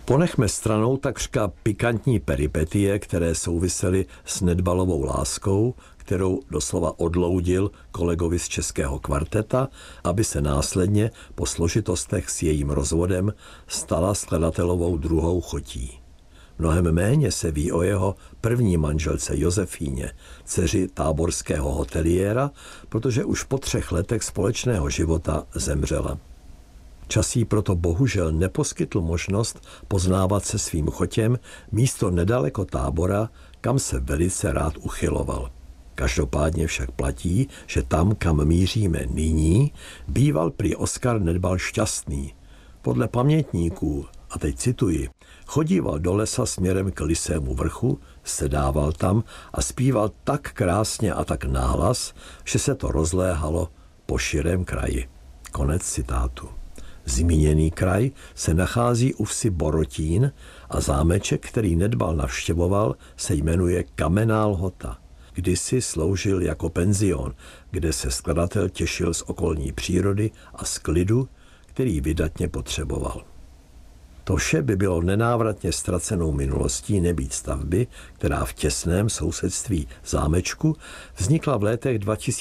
Ponechme stranou takřka pikantní peripetie, které souvisely s Nedbalovou láskou, kterou doslova odloudil kolegovi z Českého kvarteta, aby se následně po složitostech s jejím rozvodem stala skladatelovou druhou chotí. Mnohem méně se ví o jeho první manželce Josefíně, dceři táborského hoteliéra, protože už po 3 letech společného života zemřela. Čas jí proto bohužel neposkytl možnost poznávat se svým chotěm místo nedaleko Tábora, kam se velice rád uchyloval. Každopádně však platí, že tam, kam míříme nyní, býval prý Oskar Nedbal šťastný. Podle pamětníků, a teď cituji, chodíval do lesa směrem k Lisému vrchu, sedával tam a zpíval tak krásně a tak nahlas, že se to rozléhalo po širém kraji. Konec citátu. Zmíněný kraj se nachází u vsi Borotín a zámeček, který Nedbal navštěvoval, se jmenuje Kamenná Lhota. Kdysi sloužil jako penzion, kde se skladatel těšil z okolní přírody a z klidu, který vydatně potřeboval. To vše by bylo nenávratně ztracenou minulostí nebýt stavby, která v těsném sousedství zámečku vznikla v letech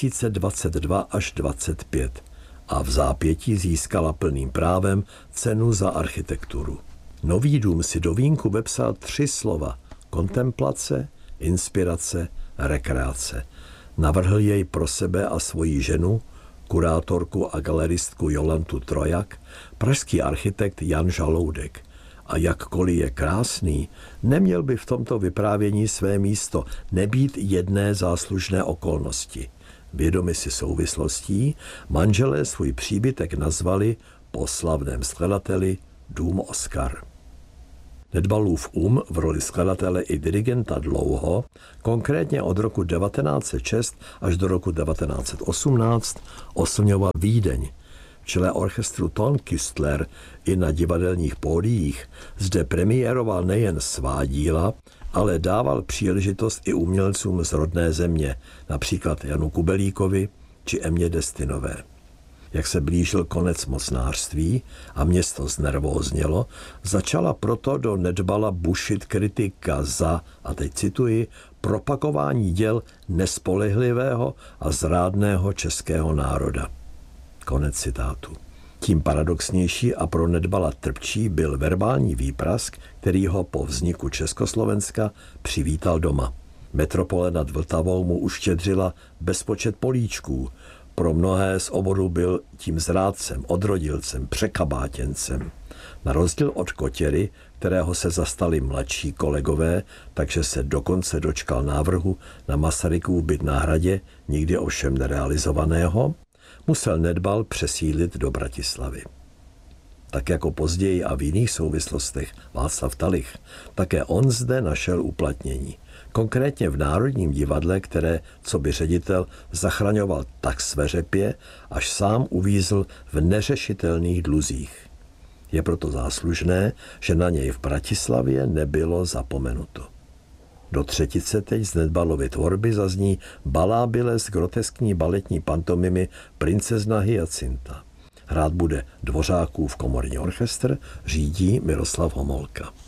2022 až 2025 a v zápětí získala plným právem cenu za architekturu. Nový dům si do vínku vepsal 3 slova: kontemplace, inspirace, rekreace. Navrhl jej pro sebe a svoji ženu, kurátorku a galeristku Jolantu Trojak, pražský architekt Jan Žaloudek. A jakkoliv je krásný, neměl by v tomto vyprávění své místo nebýt jedné záslužné okolnosti. Vědomi si souvislostí, manželé svůj příbytek nazvali po slavném skladateli Dům Oskar. Nedbalův v roli skladatele i dirigenta dlouho, konkrétně od roku 1906 až do roku 1918, oslňoval Vídeň. V čele orchestru Tónküstler i na divadelních pódiích zde premiéroval nejen svá díla, ale dával příležitost i umělcům z rodné země, například Janu Kubelíkovi či Emě Destinové. Jak se blížil konec mocnářství a město znervóznělo, začala proto do Nedbala bušit kritika za, a teď cituji, propagování děl nespolehlivého a zrádného českého národa. Konec citátu. Tím paradoxnější a pro Nedbala trpčí byl verbální výprask, který ho po vzniku Československa přivítal doma. Metropole nad Vltavou mu uštědřila bezpočet políčků. Pro mnohé z oboru byl tím zrádcem, odrodilcem, překabátěncem. Na rozdíl od Kotěry, kterého se zastali mladší kolegové, takže se dokonce dočkal návrhu na Masarykův byt na Hradě, nikdy ovšem nerealizovaného, musel Nedbal přesídlit do Bratislavy. Tak jako později a v jiných souvislostech Václav Talich, také on zde našel uplatnění. Konkrétně v Národním divadle, které, co by ředitel, zachraňoval tak sveřepě, až sám uvízl v neřešitelných dluzích. Je proto záslužné, že na něj v Bratislavě nebylo zapomenuto. Do třetice teď z Nedbalovy tvorby zazní balábile z groteskní baletní pantomimy Princezna Hyacinta. Hrát bude Dvořákův komorní orchestr, řídí Miroslav Homolka.